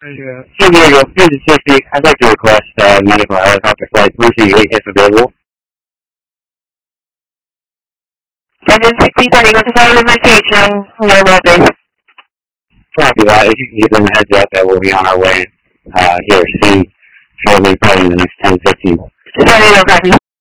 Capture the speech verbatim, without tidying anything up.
Uh, San Diego, Kansas City, I'd like to request uh, medical helicopter flight three eight if available. Kansas City, San Diego, to follow invitation, nearby base. Copy that. If you can give them a heads up that we'll be on our way uh, here soon, shortly, probably in the next ten to fifteen. San Diego, copy.